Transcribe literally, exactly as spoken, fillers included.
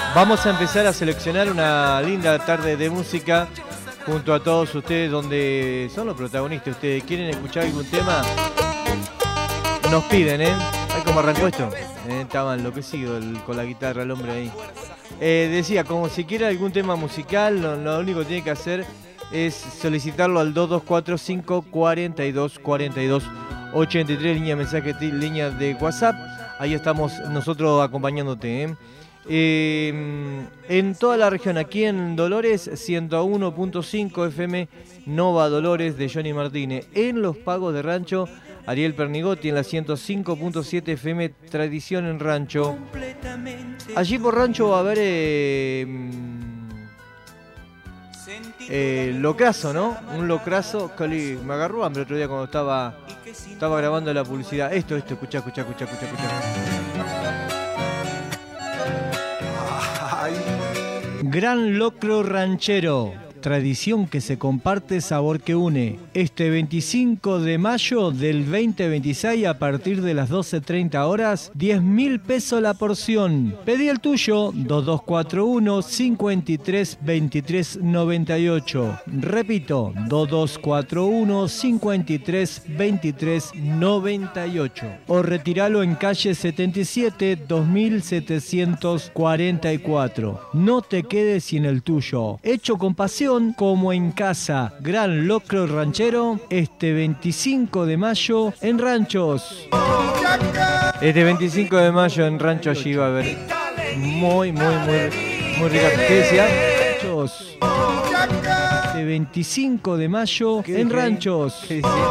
Vamos a empezar a seleccionar una linda tarde de música junto a todos ustedes, donde son los protagonistas. Ustedes quieren escuchar algún tema, nos piden, ¿eh? Ay, cómo arrancó esto. Eh, estaba enloquecido el, con la guitarra el hombre ahí. Eh, decía, como si quiere algún tema musical, lo, lo único que tiene que hacer es solicitarlo al dos dos cuatro cinco cuatro dos cuatro dos ocho tres, línea de mensaje, línea de WhatsApp. Ahí estamos nosotros acompañándote, ¿eh? Eh, en toda la región, aquí en Dolores, ciento uno punto cinco F M, Nova Dolores de Johnny Martínez. En Los Pagos de Rancho, Ariel Pernigotti en la ciento cinco punto siete F M, Tradición en Rancho. Allí por Rancho va a haber eh, eh, locrazo, ¿no? Un locrazo. Cali, me agarró hambre el otro día cuando estaba, estaba grabando la publicidad. Esto, esto, escuchá, escuchá, escuchá, escuchá, escuchá. Gran locro ranchero, tradición que se comparte, sabor que une. Este veinticinco de mayo del veinte veintiséis, a partir de las doce treinta horas, diez mil pesos la porción. Pedí el tuyo, dos dos cuatro uno, cinco tres dos tres nueve ocho. Repito, dos dos cuatro uno, cinco tres dos tres nueve ocho. O retiralo en calle setenta y siete, dos mil setecientos cuarenta y cuatro. No te quedes sin el tuyo. Hecho con pasión, como en casa. Gran locro ranchero, este veinticinco de mayo en Ranchos. Este veinticinco de mayo en Ranchos allí va a haber muy, muy, muy, muy rica. ¿Qué decía? Ranchos. Este veinticinco de mayo en Ranchos.